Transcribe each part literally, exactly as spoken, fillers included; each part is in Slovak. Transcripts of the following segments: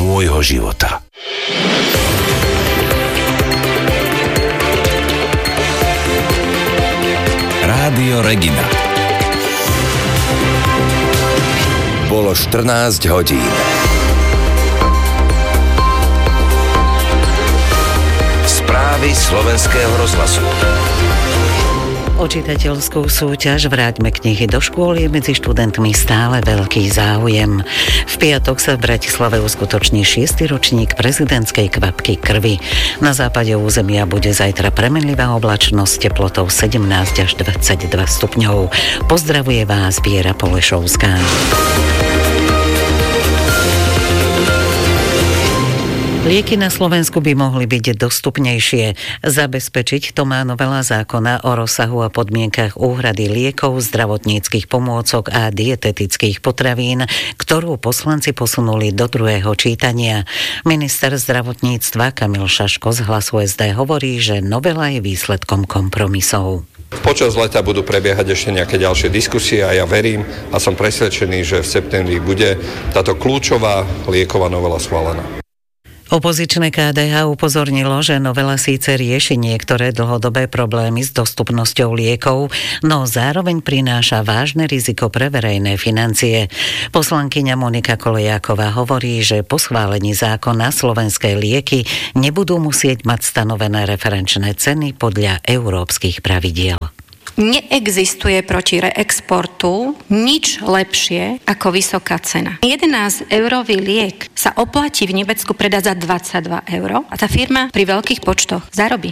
môjho života. Rádio Regina. Bolo štrnásť hodín. Správy slovenského rozhlasu. O čitateľskú súťaž Vráťme knihy do škôl je medzi študentmi stále veľký záujem. V piatok sa v Bratislave uskutoční šiesty ročník prezidentskej kvapky krvi. Na západe územia bude zajtra premenlivá oblačnosť teplotou sedemnásť až dvadsaťdva stupňov. Pozdravuje vás Viera Polešovská. Lieky na Slovensku by mohli byť dostupnejšie. Zabezpečiť to má novela zákona o rozsahu a podmienkach úhrady liekov, zdravotníckych pomôcok a dietetických potravín, ktorú poslanci posunuli do druhého čítania. Minister zdravotníctva Kamil Šaško z Hlasu es dé hovorí, že novela je výsledkom kompromisov. Počas leta budú prebiehať ešte nejaké ďalšie diskusie a ja verím a som presvedčený, že v septembri bude táto kľúčová lieková novela schválená. Opozičné ká dé há upozornilo, že novela síce rieši niektoré dlhodobé problémy s dostupnosťou liekov, no zároveň prináša vážne riziko pre verejné financie. Poslankyňa Monika Kolejáková hovorí, že po schválení zákona slovenské lieky nebudú musieť mať stanovené referenčné ceny podľa európskych pravidiel. Neexistuje proti reexportu nič lepšie ako vysoká cena. jedenásť eurový liek sa oplatí v Nemecku predať za dvadsaťdva eur a tá firma pri veľkých počtoch zarobí.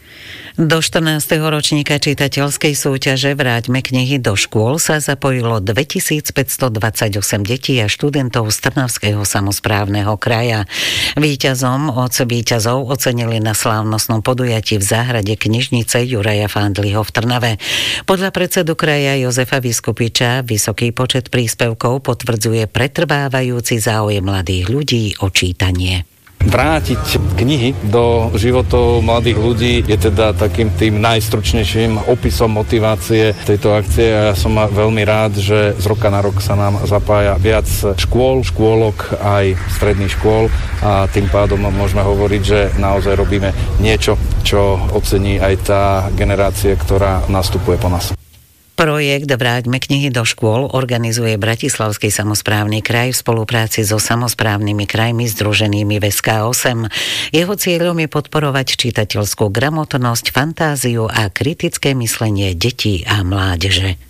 Do štrnásteho ročníka čitateľskej súťaže Vráťme knihy do škôl sa zapojilo dvetisícpäťstodvadsaťosem detí a študentov z Trnavského samosprávneho kraja. Víťazom od víťazov ocenili na slávnostnom podujatí v záhrade knižnice Juraja Fandliho v Trnave. Podľa predsedu kraja Jozefa Vyskupiča vysoký počet príspevkov potvrdzuje pretrvávajúci záujem mladých ľudí o čítanie. Vrátiť knihy do životov mladých ľudí je teda takým tým najstručnejším opisom motivácie tejto akcie a ja som veľmi rád, že z roka na rok sa nám zapája viac škôl, škôlok aj stredných škôl a tým pádom môžeme hovoriť, že naozaj robíme niečo, čo ocení aj tá generácia, ktorá nastupuje po nás. Projekt Vráťme knihy do škôl organizuje Bratislavský samosprávny kraj v spolupráci so samosprávnymi krajmi združenými v es ká osem. Jeho cieľom je podporovať čitateľskú gramotnosť, fantáziu a kritické myslenie detí a mládeže.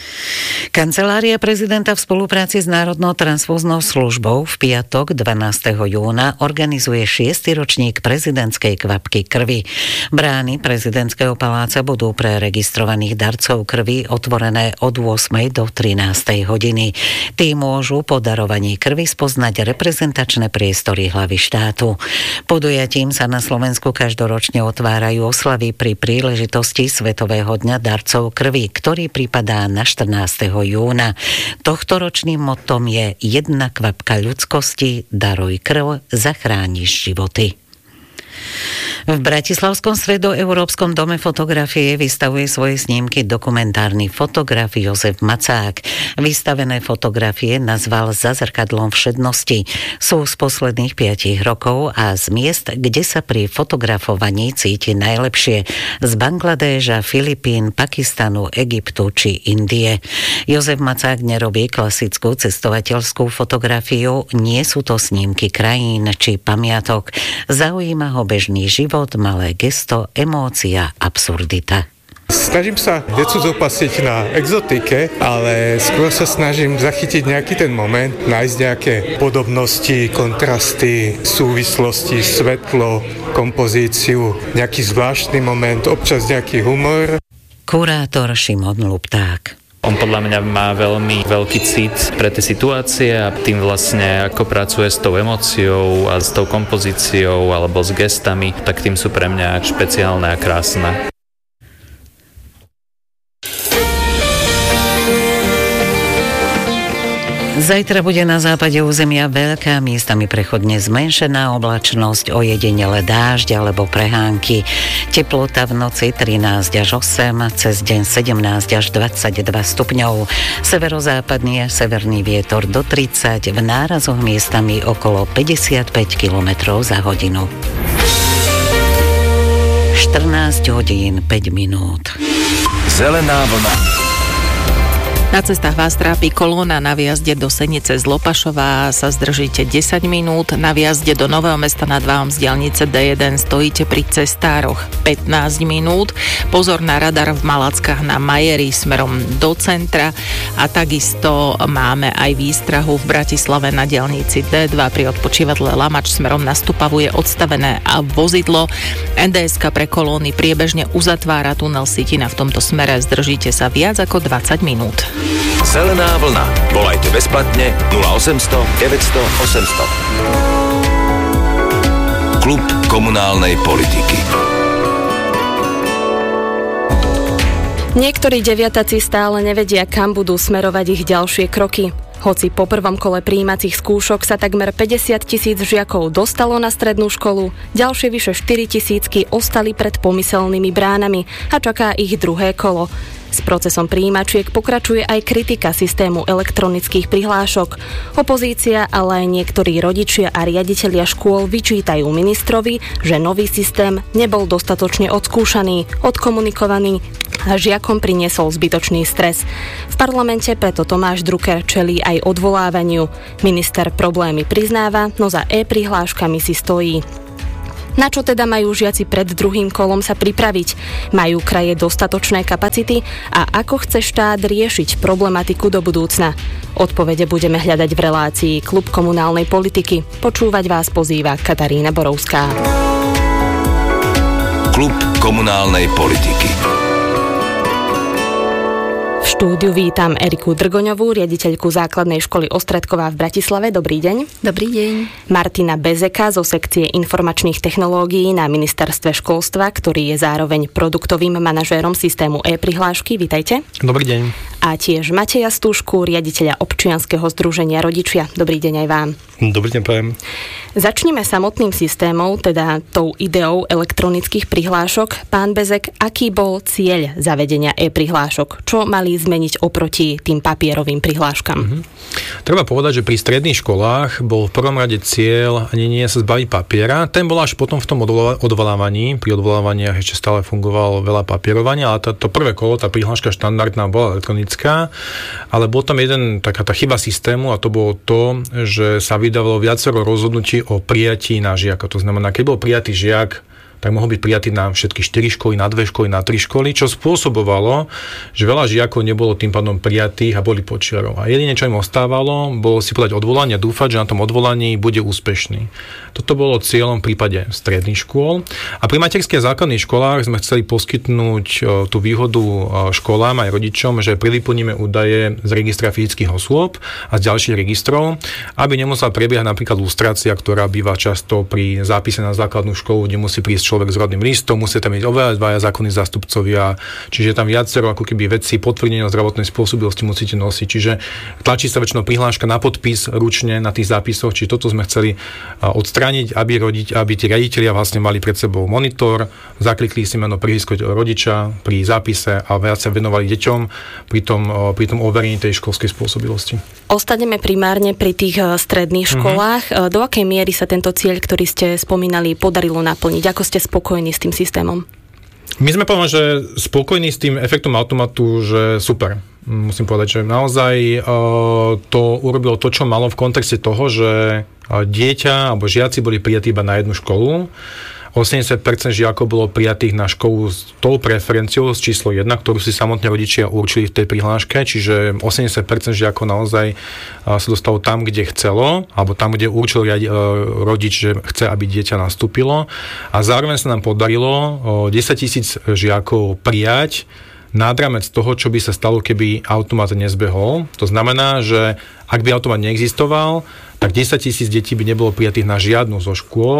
Kancelária prezidenta v spolupráci s Národnou transfúznou službou v piatok dvanásteho júna organizuje šiesty ročník prezidentskej kvapky krvi. Brány prezidentského paláca budú pre registrovaných darcov krvi otvorené od ôsmej do trinástej hodiny. Tí môžu po darovaní krvi spoznať reprezentačné priestory hlavy štátu. Podujatím sa na Slovensku každoročne otvárajú oslavy pri príležitosti Svetového dňa darcov krvi, ktorý pripadá na štrnásteho júna. Tohtoročným mottom je jedna kvapka ľudskosti, daruj krv, zachrániš životy. V Bratislavskom stredoeurópskom dome fotografie vystavuje svoje snímky dokumentárny fotograf Jozef Macák. Vystavené fotografie nazval Za zrkadlom všednosti. Sú z posledných piatich rokov a z miest, kde sa pri fotografovaní cíti najlepšie. Z Bangladéša, Filipín, Pakistanu, Egyptu či Indie. Jozef Macák nerobí klasickú cestovateľskú fotografiu, nie sú to snímky krajín či pamiatok. Zaujíma ho bežný život, malé gesto, emócia, absurdita. Snažím sa necudzopastiť na exotike, ale skôr sa snažím zachytiť nejaký ten moment, nájsť nejaké podobnosti, kontrasty, súvislosti, svetlo, kompozíciu, nejaký zvláštny moment, občas nejaký humor. Kurátor Šimon Lupták. On podľa mňa má veľmi veľký cit pre tie situácie a tým vlastne ako pracuje s tou emóciou a s tou kompozíciou alebo s gestami, tak tým sú pre mňa špeciálne a krásne. Zajtra bude na západe územia veľká, miestami prechodne zmenšená oblačnosť, ojedinele dážď alebo prehánky. Teplota v noci trinásť až osem, cez deň sedemnásť až dvadsaťdva stupňov. Severozápadný a severný vietor do tridsať, v nárazoch miestami okolo päťdesiatpäť kilometrov za hodinu. štrnásť hodín päť minút. Zelená vlna. Na cestách vás trápi kolóna. Na výjazde do Senice z Lopašova sa zdržíte desať minút, na výjazde do Nového Mesta nad Váhom z diaľnice dé jeden stojíte pri cestároch pätnásť minút. Pozor na radar v Malackách na Majeri smerom do centra a takisto máme aj výstrahu v Bratislave na diaľnici dé dva pri odpočívadle Lamač smerom na Stupavu je odstavené a vozidlo. en dé es ká pre kolóny priebežne uzatvára tunel Sitina v tomto smere, zdržíte sa viac ako dvadsať minút. Zelená vlna. Volajte bezplatne nula osemsto deväťsto osemsto. Klub komunálnej politiky. Niektorí deviatáci stále nevedia, kam budú smerovať ich ďalšie kroky. Hoci po prvom kole prijímacích skúšok sa takmer päťdesiat tisíc žiakov dostalo na strednú školu, ďalšie vyše štyri tisícky ostali pred pomyselnými bránami a čaká ich druhé kolo. S procesom prijímačiek pokračuje aj kritika systému elektronických prihlášok. Opozícia, ale aj niektorí rodičia a riaditelia škôl vyčítajú ministrovi, že nový systém nebol dostatočne odskúšaný, odkomunikovaný a žiakom priniesol zbytočný stres. V parlamente preto Tomáš Drucker čelí aj odvolávaniu. Minister problémy priznáva, no za e-prihláškami si stojí. Na čo teda majú žiaci pred druhým kolom sa pripraviť? Majú kraje dostatočné kapacity? A ako chce štát riešiť problematiku do budúcna? Odpovede budeme hľadať v relácii Klub komunálnej politiky. Počúvať vás pozýva Katarína Borovská. Klub komunálnej politiky. V štúdiu vítam Eriku Drgoňovú, riaditeľku základnej školy Ostredková v Bratislave. Dobrý deň. Dobrý deň. Martina Bezeka zo sekcie informačných technológií na ministerstve školstva, ktorý je zároveň produktovým manažérom systému e-prihlášky. Vítajte. Dobrý deň. A tiež Mateja Stužku, riaditeľa občianskeho združenia Rodičia. Dobrý deň aj vám. Dobrý deň, prajem. Začnime samotným systémom, teda tou ideou elektronických prihlášok. Pán Bezek, aký bol cieľ zavedenia e-prihlášok? Čo mali zmeniť oproti tým papierovým prihláškam? Mhm. Treba povedať, že pri stredných školách bol v prvom rade cieľ nie, nie sa zbaviť papiera. Ten bol až potom v tom odvolávaní. Pri odvolávaniach ešte stále fungovalo veľa papierovania, ale to, to prvé kolo, tá prihláška štandardná bola elektronická, ale bol tam jeden taká tá chyba systému a to bolo to, že sa vydávalo viacero rozhodnutí o prijatí na žiaka. To znamená, keď bol prijatý žiak, tak mohol byť prijatý na všetky štyri školy, na dve školy, na tri školy, čo spôsobovalo, že veľa žiakov nebolo tým pádom prijatých a boli počiarov. A jedine, čo im ostávalo, bolo si podať odvolanie a dúfať, že na tom odvolaní bude úspešný. Toto bolo cieľom v prípade stredných škôl. A pri materských základných školách sme chceli poskytnúť tú výhodu školám aj rodičom, že prilyplníme údaje z registra fyzických osôb a z ďalších registrov, aby nemusela prebiehať napríklad lustrácia, ktorá býva často pri zápise na základnú školu, kde musí prísť človek s rodným listom, musí tam byť oveľa dvaja zákonní zástupcovia, čiže tam viacero ako keby veci potvrdenia o zdravotnej spôsobilosti musíte nosiť. Čiže tlačí sa väčšinou prihláška na podpis ručne na tých zápisoch, čiže toto sme chceli odstrániť, aby, rodiť, aby tí riaditelia vlastne mali pred sebou monitor, zaklikli si meno prihlášky rodiča pri zápise a viac sa venovali deťom pri tom, pri tom overení tej školskej spôsobilosti. Ostaneme primárne pri tých stredných školách. Mm-hmm. Do akej miery sa tento cieľ, ktorý ste spomínali, podarilo naplniť? Ako ste spokojní s tým systémom? My sme povedali, že spokojní s tým efektom automatu, že super. Musím povedať, že naozaj to urobilo to, čo malo v kontexte toho, že dieťa alebo žiaci boli prijatí iba na jednu školu. osemdesiat percent žiakov bolo prijatých na školu s tou preferenciou z číslo jedna, ktorú si samotne rodičia určili v tej prihláške, čiže osemdesiat percent žiakov naozaj sa dostalo tam, kde chcelo, alebo tam, kde určil rodič, že chce, aby dieťa nastúpilo. A zároveň sa nám podarilo desaťtisíc žiakov prijať nad rámec toho, čo by sa stalo, keby automat nezbehol. To znamená, že ak by automat neexistoval, tak desaťtisíc detí by nebolo prijatých na žiadnu zo škôl a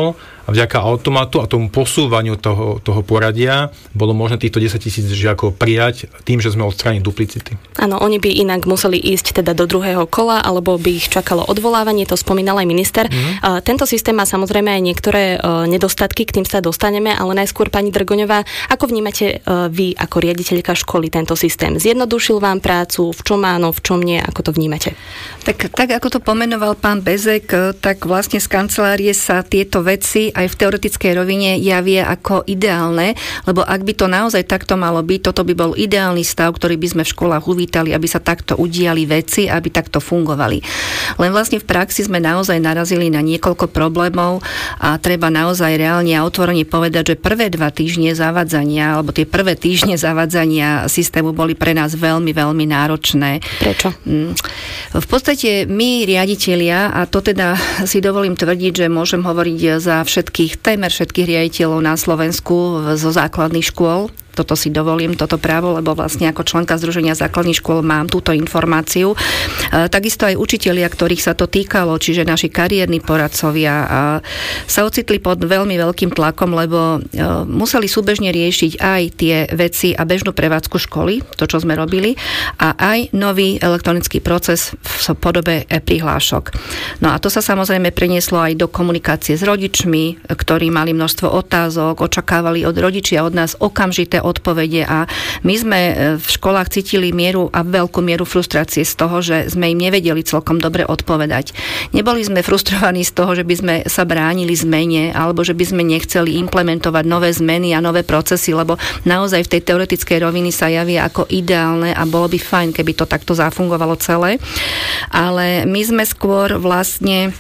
a vďaka automatu a tomu posúvaniu toho, toho poradia bolo možné týchto desaťtisíc žiakov prijať tým, že sme odstránili duplicity. Áno, oni by inak museli ísť teda do druhého kola, alebo by ich čakalo odvolávanie, to spomínal aj minister. Mm-hmm. Tento systém má samozrejme aj niektoré nedostatky, k tým sa dostaneme, ale najskôr pani Drgoňová, ako vnímate vy ako riaditeľka školy tento systém? Zjednodušil vám prácu, v čom áno, v čom nie, ako to vnímate? Tak, tak ako to pomenoval pán Bezek, tak vlastne z kancelárie sa tieto veci aj v teoretickej rovine javia ako ideálne, lebo ak by to naozaj takto malo byť, toto by bol ideálny stav, ktorý by sme v školách uvítali, aby sa takto udiali veci, aby takto fungovali. Len vlastne v praxi sme naozaj narazili na niekoľko problémov a treba naozaj reálne a otvorene povedať, že prvé dva týždne zavádzania, alebo tie prvé týždne zavádzania systému boli pre nás veľmi, veľmi náročné. Prečo? V podstate my, riaditelia, a to teda si dovolím tvrdiť, že môžem hovoriť za všetkých, témer všetkých riaditeľov na Slovensku zo základných škôl, toto si dovolím, toto právo, lebo vlastne ako členka Združenia základných škôl mám túto informáciu. E, takisto aj učitelia, ktorých sa to týkalo, čiže naši kariérni poradcovia, a sa ocitli pod veľmi veľkým tlakom, lebo e, museli súbežne riešiť aj tie veci a bežnú prevádzku školy, to, čo sme robili, a aj nový elektronický proces v podobe prihlášok. No a to sa samozrejme prenieslo aj do komunikácie s rodičmi, ktorí mali množstvo otázok, očakávali od rodičia od nás okamžité odpovede a my sme v školách cítili mieru a veľkú mieru frustrácie z toho, že sme im nevedeli celkom dobre odpovedať. Neboli sme frustrovaní z toho, že by sme sa bránili zmene alebo že by sme nechceli implementovať nové zmeny a nové procesy, lebo naozaj v tej teoretickej roviny sa javia ako ideálne a bolo by fajn, keby to takto zafungovalo celé. Ale my sme skôr vlastne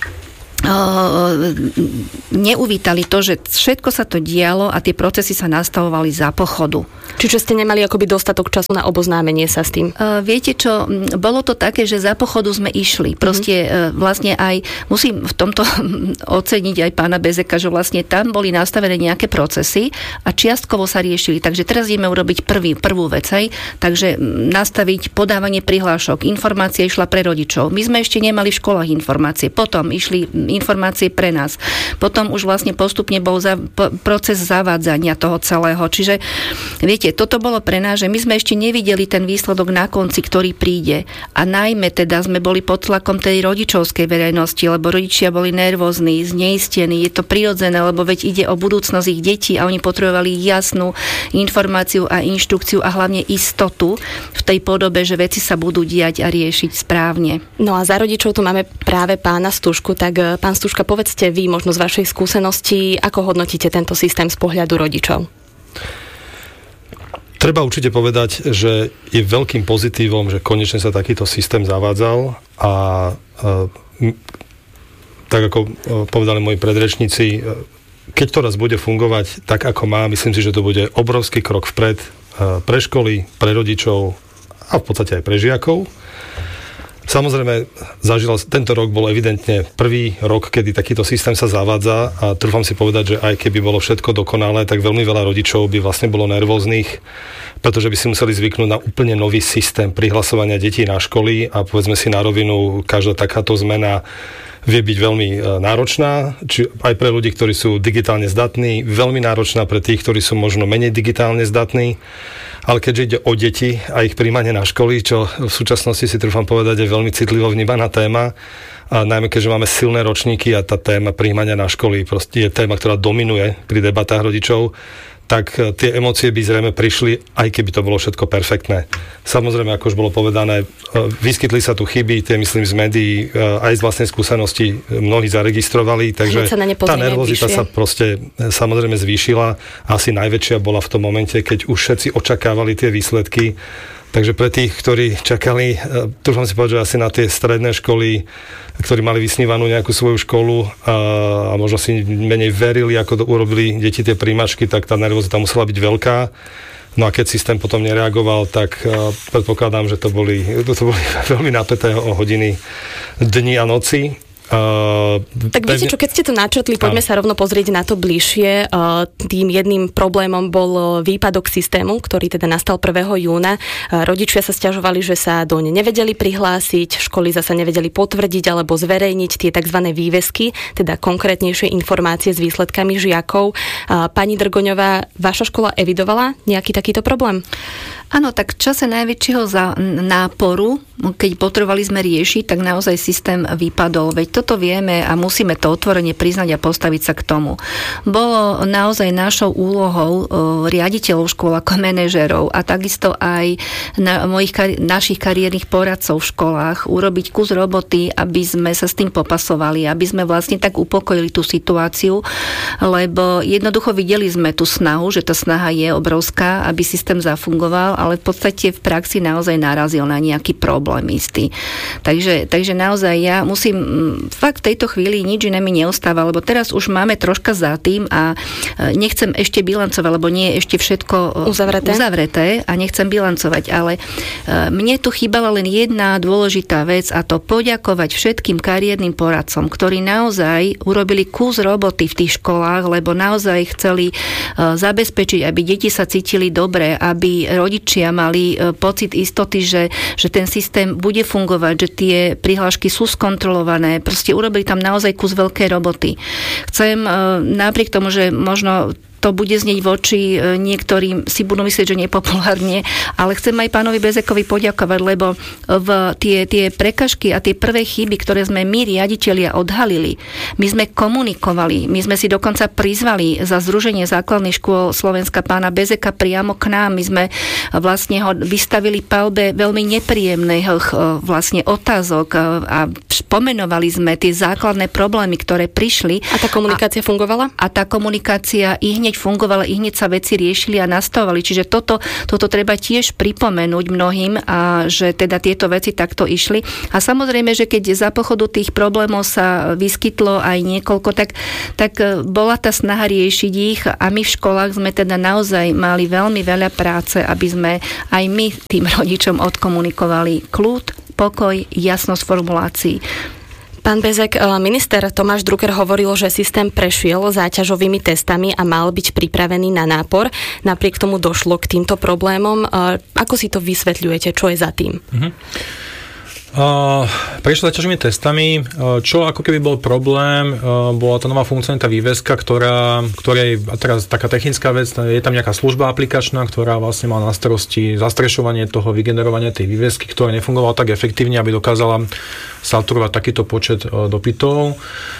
neuvítali to, že všetko sa to dialo a tie procesy sa nastavovali za pochodu. Čiže ste nemali akoby dostatok času na oboznámenie sa s tým? Uh, viete čo, bolo to také, že za pochodu sme išli. Proste mm-hmm. uh, vlastne aj, musím v tomto oceniť aj pána Bezeka, že vlastne tam boli nastavené nejaké procesy a čiastkovo sa riešili. Takže teraz ideme urobiť prvý, prvú vec, hej. Takže nastaviť podávanie prihlášok. Informácia išla pre rodičov. My sme ešte nemali v školách informácie. Potom išli informácie pre nás. Potom už vlastne postupne bol za, po, proces zavádzania toho celého. Čiže viete, toto bolo pre nás, že my sme ešte nevideli ten výsledok na konci, ktorý príde. A najmä teda sme boli pod tlakom tej rodičovskej verejnosti, lebo rodičia boli nervózni, zneistení. Je to prirodzené, lebo veď ide o budúcnosť ich detí a oni potrebovali jasnú informáciu a inštrukciu a hlavne istotu v tej podobe, že veci sa budú diať a riešiť správne. No a za rodičov tu máme práve pána Stužku, tak pán Stužka, povedzte vy možno z vašej skúsenosti, ako hodnotíte tento systém z pohľadu rodičov? Treba určite povedať, že je veľkým pozitívom, že konečne sa takýto systém zavádzal a e, tak ako povedali moji predrečníci, keď to raz bude fungovať tak, ako má, myslím si, že to bude obrovský krok vpred e, pre školy, pre rodičov a v podstate aj pre žiakov. Samozrejme, zažil, tento rok bol evidentne prvý rok, kedy takýto systém sa zavádza a trúfam si povedať, že aj keby bolo všetko dokonalé, tak veľmi veľa rodičov by vlastne bolo nervóznych, pretože by si museli zvyknúť na úplne nový systém prihlasovania detí na školy a povedzme si na rovinu, každá takáto zmena vie byť veľmi náročná, či aj pre ľudí, ktorí sú digitálne zdatní, veľmi náročná pre tých, ktorí sú možno menej digitálne zdatní. Ale keďže ide o deti a ich príjmanie na školy, čo v súčasnosti si trúfam povedať je veľmi citlivo vnímaná téma, a najmä keďže máme silné ročníky a tá téma príjmania na školy proste je téma, ktorá dominuje pri debatách rodičov, tak tie emócie by zrejme prišli, aj keby to bolo všetko perfektné. Samozrejme, ako už bolo povedané, vyskytli sa tu chyby, tie myslím z médií, aj z vlastnej skúsenosti mnohí zaregistrovali, takže tá nervozita sa proste samozrejme zvýšila. Asi najväčšia bola v tom momente, keď už všetci očakávali tie výsledky. Takže pre tých, ktorí čakali, trúfam si povedať, že asi na tie stredné školy, ktorí mali vysnívanú nejakú svoju školu a, a možno si menej verili, ako to urobili deti tie príjmačky, tak tá nervozita musela byť veľká. No a keď systém potom nereagoval, tak uh, predpokladám, že to boli, to, to boli veľmi napäté hodiny, dni a noci. Uh, tak viete čo, keď ste to načrtli, poďme sa rovno pozrieť na to bližšie. Uh, tým jedným problémom bol výpadok systému, ktorý teda nastal prvého júna. Uh, rodičia sa sťažovali, že sa doň nevedeli prihlásiť, školy zasa nevedeli potvrdiť alebo zverejniť tie tzv. Vývesky, teda konkrétnejšie informácie s výsledkami žiakov. Uh, pani Drgoňová, vaša škola evidovala nejaký takýto problém? Áno, tak v čase najväčšieho za náporu, keď potrebovali sme riešiť, tak naozaj systém vypadol. Veď toto vieme a musíme to otvorene priznať a postaviť sa k tomu. Bolo naozaj našou úlohou riaditeľov škôl ako manažérov a takisto aj na mojich, našich kariérnych poradcov v školách urobiť kus roboty, aby sme sa s tým popasovali, aby sme vlastne tak upokojili tú situáciu, lebo jednoducho videli sme tú snahu, že tá snaha je obrovská, aby systém zafungoval, ale v podstate v praxi naozaj narazil na nejaký problém istý. Takže, takže naozaj ja musím, fakt v tejto chvíli nič iné mi neostáva, lebo teraz už máme troška za tým a nechcem ešte bilancovať, lebo nie je ešte všetko uzavreté, uzavreté a nechcem bilancovať, ale mne tu chýbala len jedna dôležitá vec a to poďakovať všetkým kariérnym poradcom, ktorí naozaj urobili kus roboty v tých školách, lebo naozaj chceli zabezpečiť, aby deti sa cítili dobre, aby rodičia mali pocit istoty, že, že ten systém bude fungovať, že tie prihlášky sú skontrolované. Proste urobili tam naozaj kus veľkej roboty. Chcem napriek tomu, že možno to bude znieť voči niektorým, si budú myslieť, že nepopulárne, ale chcem aj pánovi Bezekovi poďakovať, lebo v tie, tie prekažky a tie prvé chyby, ktoré sme my, riaditelia, odhalili, my sme komunikovali, my sme si dokonca prizvali za Združenie základných škôl Slovenska pána Bezeka priamo k nám, my sme vlastne ho vystavili palbe veľmi nepríjemných vlastne otázok a pomenovali sme tie základné problémy, ktoré prišli. A tá komunikácia a, fungovala? A tá komunikácia i hneď fungovala, i hneď sa veci riešili a nastavovali. Čiže toto, toto treba tiež pripomenúť mnohým, a že teda tieto veci takto išli. A samozrejme, že keď za pochodu tých problémov sa vyskytlo aj niekoľko, tak, tak bola tá snaha riešiť ich a my v školách sme teda naozaj mali veľmi veľa práce, aby sme aj my tým rodičom odkomunikovali kľud, pokoj, jasnosť formulácií. Pán Bezek, minister Tomáš Drucker hovoril, že systém prešiel záťažovými testami a mal byť pripravený na nápor. Napriek tomu došlo k týmto problémom. Ako si to vysvetľujete? Čo je za tým? Uh-huh. Uh, prešiel záťažovými testami, uh, čo ako keby bol problém, uh, bola tá nová funkcionalita výveska, ktorá, ktorej, a teraz taká technická vec, je tam nejaká služba aplikačná, ktorá vlastne mala na starosti zastrešovanie toho, vygenerovania tej vývesky, ktorá nefungovala tak efektívne, aby dokázala saturovať takýto počet uh, dopytov.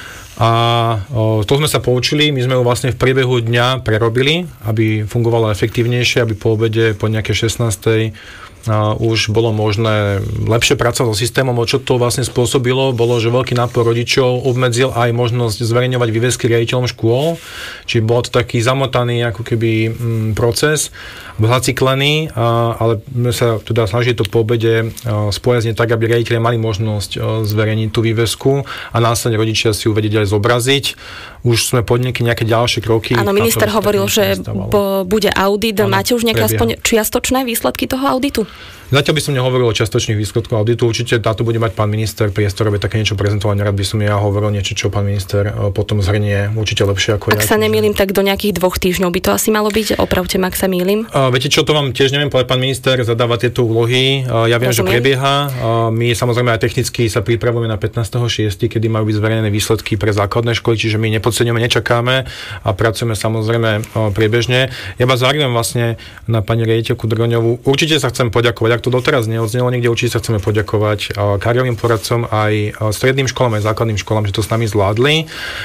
A uh, to sme sa poučili, my sme ju vlastne v priebehu dňa prerobili, aby fungovalo efektívnejšie, aby po obede, po nejakej šestnástej Uh, už bolo možné lepšie pracovať so systémom. Čo to vlastne spôsobilo, bolo, že veľký nápor rodičov obmedzil aj možnosť zverejňovať vývesky riaditeľom škôl, čiže bol to taký zamotaný ako keby mm, proces, zaciklený, uh, ale my sa teda snažili to po obede uh, spojazniť tak, aby riaditeľia mali možnosť uh, zverejniť tú vývesku a následne rodičia si ju vedieť aj zobraziť. Už sme podnikli nejaké ďalšie kroky. Áno, minister hovoril, že bo, bude audit. Áno, máte už nejaké aspoň čiastočné výsledky toho auditu? Zatiaľ by som nehovoril o čiastočných výsledkoch auditu. Určite táto bude mať pán minister priestor, aby také niečo prezentoval. Nerad by som ja hovoril niečo, čo pán minister potom zhrnie určite lepšie ako ja. Ak sa nemýlim, tak do nejakých dvoch týždňov by to asi malo byť. Opravte ma, ak sa mýlim. Uh, viete čo, to vám tiež neviem povedať, pán minister zadáva tieto úlohy. Uh, ja viem, Rozumiem. že prebieha. Uh, my samozrejme aj technicky sa pripravujeme na pätnásteho šiesteho, kedy majú byť zverejnené výsledky pre základné školy, čiže my nepodceňujeme, nečakáme a pracujeme samozrejme uh, priebežne. Ja vás zareagujem vlastne na pani riaditeľku Drgoňovú. Určite sa chcem poďakovať, ak to doteraz neodznelo niekde, určite sa chceme poďakovať kariérnym poradcom aj stredným školám, aj základným školám, že to s nami zvládli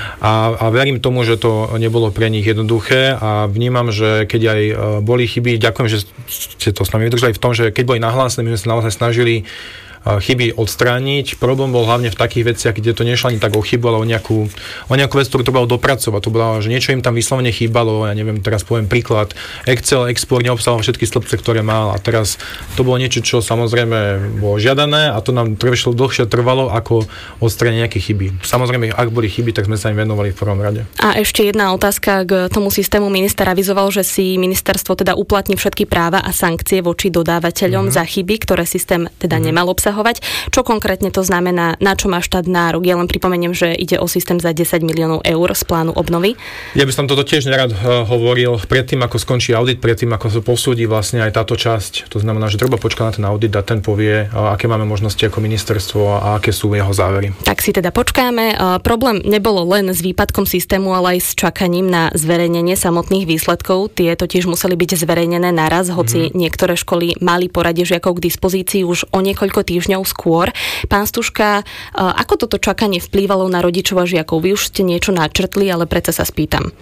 a, a verím tomu, že to nebolo pre nich jednoduché a vnímam, že keď aj boli chyby, ďakujem, že ste to s nami vydržali v tom, že keď boli nahlásené, my sme sa naozaj snažili chyby odstrániť. Problém bol hlavne v takých veciach, kde to nešlo ani tak o chybu, ale o nejakú, o nejakú vec, ktorú to bolo dopracovať. To bolo, že niečo im tam vyslovene chýbalo, ja neviem, teraz poviem príklad, Excel, export neobsahoval všetky stĺpce, ktoré mal a teraz to bolo niečo, čo samozrejme bolo žiadané a to nám trvalo dlhšie trvalo ako odstrániť nejaké chyby. Samozrejme, ak boli chyby, tak sme sa im venovali v prvom rade. A ešte jedna otázka k tomu systému. Minister avizoval, že si ministerstvo teda uplatní všetky práva a sankcie voči dodávateľom mm-hmm. za chyby, ktoré systém teda mm-hmm. nemal obsahovať. obsahovať. Čo konkrétne to znamená, na čo má štát nárok? Ja len pripomeniem, že ide o systém za desať miliónov eur z plánu obnovy. Ja by som toto tiež nerad hovoril predtým, ako skončí audit, predtým, ako sa posúdi vlastne aj táto časť. To znamená, že treba počkať na ten audit a ten povie, aké máme možnosti ako ministerstvo a aké sú jeho závery. Tak si teda počkáme. Problém nebolo len s výpadkom systému, ale aj s čakaním na zverejnenie samotných výsledkov. Tie totiž museli byť zverejnené naraz, hoci mm. niektoré školy mali poradie žiakov k dispozícii už o niekoľko týždňov skôr. Pán Stužka, ako toto čakanie vplývalo na rodičov a žiakov? Vy už ste niečo načrtli, ale predsa sa spýtam.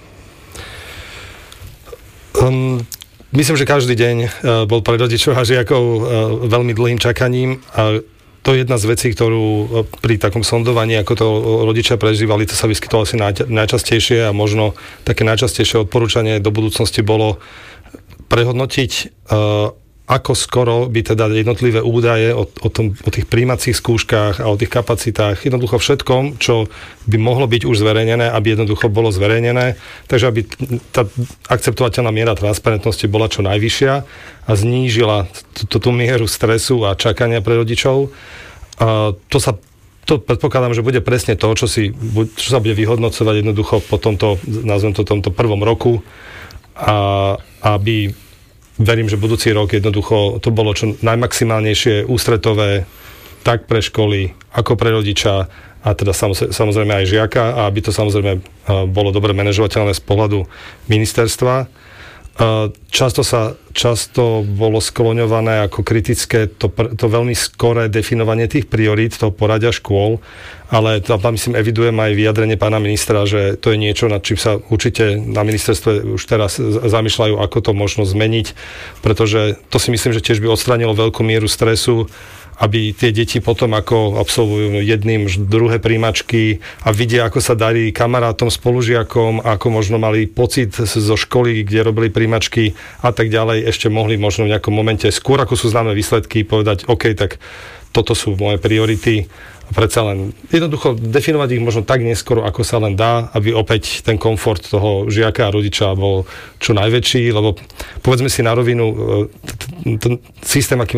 Um, myslím, že každý deň uh, bol pre rodičov a žiakov uh, veľmi dlhým čakaním a to je jedna z vecí, ktorú uh, pri takom sondovaní, ako to rodičia prežívali, to sa vyskytovalo asi naj, najčastejšie a možno také najčastejšie odporúčanie do budúcnosti bolo prehodnotiť uh, ako skoro by teda jednotlivé údaje o, o, tom, o tých prijímacích skúškach a o tých kapacitách, jednoducho všetkom, čo by mohlo byť už zverejnené, aby jednoducho bolo zverejnené, takže aby tá akceptovateľná miera transparentnosti bola čo najvyššia a znížila tú, tú mieru stresu a čakania pre rodičov. A to sa to predpokladám, že bude presne to, čo, si, čo sa bude vyhodnocovať jednoducho po tomto, nazvem to tomto prvom roku, a aby verím, že budúci rok jednoducho to bolo čo najmaximálnejšie ústretové tak pre školy, ako pre rodiča a teda samozrejme aj žiaka a aby to samozrejme bolo dobre manažovateľné z pohľadu ministerstva. Často sa, často bolo skloňované ako kritické to, to veľmi skoré definovanie tých priorít, toho poradia škôl, ale tam myslím evidujem aj vyjadrenie pána ministra, že to je niečo, nad čím sa určite na ministerstve už teraz zamýšľajú, ako to možno zmeniť, pretože to si myslím, že tiež by odstránilo veľkú mieru stresu, aby tie deti potom, ako absolvujú jedným druhé príjmačky a vidia, ako sa darí kamarátom, spolužiakom, ako možno mali pocit zo školy, kde robili príjmačky a tak ďalej, ešte mohli možno v nejakom momente, skôr ako sú známe výsledky, povedať, OK, tak toto sú moje priority. Predsa len jednoducho definovať ich možno tak neskoro, ako sa len dá, aby opäť ten komfort toho žiaka a rodiča bol čo najväčší, lebo povedzme si na rovinu, ten systém, aký